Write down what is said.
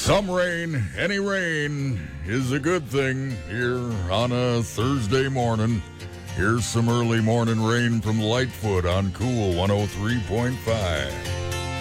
Some rain, any rain is a good thing here on a Thursday morning. Here's some early morning rain from Lightfoot on Cool 103.5.